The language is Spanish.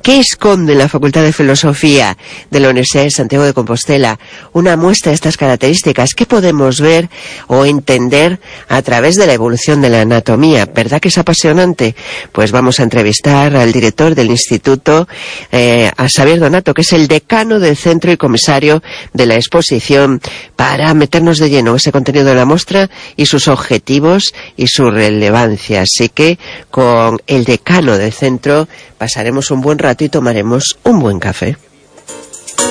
¿Qué esconde la Facultad de Filosofía de la Universidad de Santiago de Compostela una muestra de estas características? ¿Qué podemos ver o entender a través de la evolución de la anatomía? ¿Verdad que es apasionante? Pues vamos a entrevistar al director del instituto, a Xavier Donato, que es el decano del centro y comisario de la exposición, para meternos de lleno en ese contenido de la muestra y sus objetivos y su relevancia. Así que con el decano del centro pasaremos un buen rato y tomaremos un buen café.